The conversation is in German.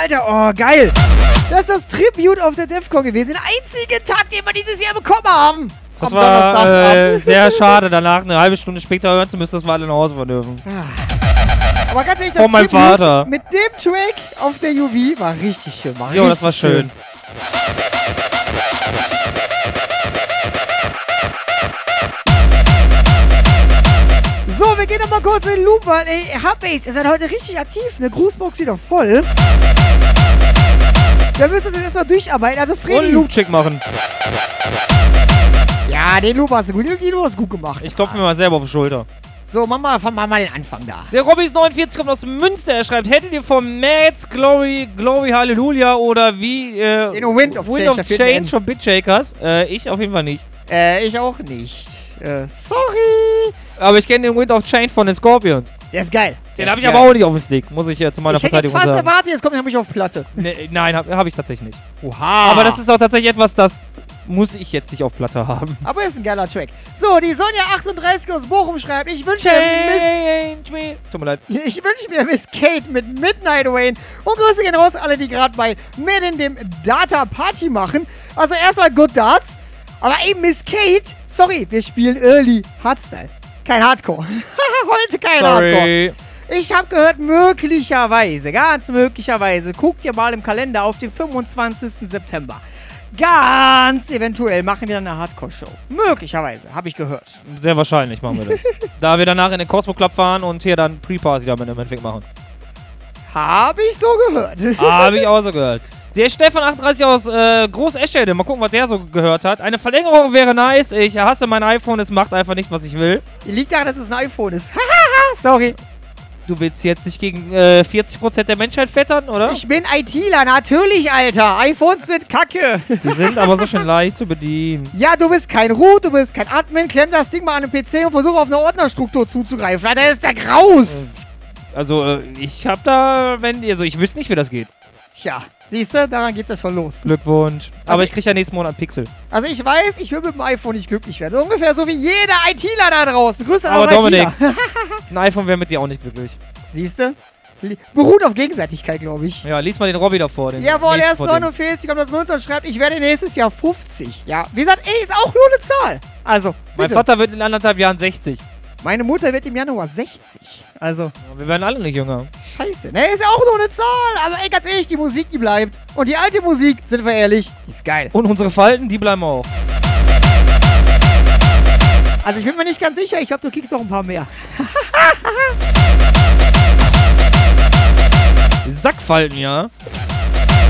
Alter, oh, geil. Das ist das Tribute auf der DEFCON gewesen. Der einzige Tag, den wir dieses Jahr bekommen haben. Das war sehr schade, danach eine halbe Stunde später hören zu müssen, dass wir alle nach Hause fahren dürfen. Aber ganz ehrlich, das von meinem Vater mit dem Track auf der UV war richtig schön. Jo, das war schön. So, wir gehen nochmal kurz in den Loop, weil, ey, Hubbase, ihr seid heute richtig aktiv. Eine Grußbox wieder voll. Wir müssen das jetzt erstmal durcharbeiten. Also, Freddy. Und einen Loop-Check machen. Ja, den Loop hast du gut. Du hast gut gemacht. Ich klopfe mir mal selber auf die Schulter. So, mach mal den Anfang da. Der Robbys49 kommt aus Münster. Er schreibt, hättet ihr vom Mads Glory Hallelujah oder wie den Wind of Change von Bitshakers? Ich auf jeden Fall nicht. Ich auch nicht. Sorry. Aber ich kenne den Wind of Change von den Scorpions. Der ist geil. Den habe ich aber auch nicht auf dem Stick, muss ich zu meiner Verteidigung sagen. Ich hätte jetzt fast erwartet, jetzt kommt nämlich auf Platte. Nee, nein, hab ich tatsächlich nicht. Oha. Aber das ist auch tatsächlich etwas, das muss ich jetzt nicht auf Platte haben. Aber ist ein geiler Track. So, die Sonja38 aus Bochum schreibt, ich wünsche mir Miss Kate mit Midnight Wayne und Grüße gehen raus alle, die gerade bei Madden dem Data Party machen. Also erstmal Good Darts, aber eben Miss Kate, sorry, wir spielen Early Hardstyle. Kein Hardcore. Heute kein Hardcore. Ich habe gehört, möglicherweise, ganz möglicherweise, guckt ihr mal im Kalender auf den 25. September. Ganz eventuell machen wir eine Hardcore-Show. Möglicherweise, habe ich gehört. Sehr wahrscheinlich machen wir das. Da wir danach in den Cosmo Club fahren und hier dann Pre-Party damit im Endeffekt machen. Habe ich so gehört. Habe ich auch so gehört. Der Stefan38 aus Groß-Eschede, mal gucken, was der so gehört hat. Eine Verlängerung wäre nice. Ich hasse mein iPhone, es macht einfach nicht, was ich will. Liegt daran, dass es ein iPhone ist. Hahaha, sorry. Du willst jetzt nicht gegen 40% der Menschheit fettern, oder? Ich bin ITler, natürlich, Alter. iPhones sind kacke. Die sind aber so schön leicht zu bedienen. Ja, du bist kein Root, du bist kein Admin. Klemm das Ding mal an den PC und versuch auf eine Ordnerstruktur zuzugreifen. Alter, ist der Graus. Also, ich hab da, ich wüsste nicht, wie das geht. Tja, siehst du, daran geht's ja schon los. Glückwunsch. Aber ich krieg ja nächsten Monat Pixel. Also ich weiß, ich will mit dem iPhone nicht glücklich werden. So ungefähr so wie jeder ITler da draußen. Grüße an aber alle Dominik, ITler. ein iPhone wäre mit dir auch nicht glücklich. Siehst du? Beruht auf Gegenseitigkeit, glaube ich. Ja, lies mal den Robby davor. Jawohl, er ist 49, kommt aus Münster und schreibt, ich werde nächstes Jahr 50. Ja, wie gesagt, ey, ist auch nur eine Zahl. Also, bitte. Mein Vater wird in 1,5 Jahren 60. Meine Mutter wird im Januar 60. Also. Ja, wir werden alle nicht jünger. Scheiße, ne? Ist ja auch nur eine Zahl. Aber ey, ganz ehrlich, die Musik, die bleibt. Und die alte Musik, sind wir ehrlich, die ist geil. Und unsere Falten, die bleiben auch. Also ich bin mir nicht ganz sicher. Ich glaube, du kriegst noch ein paar mehr. Sackfalten, ja.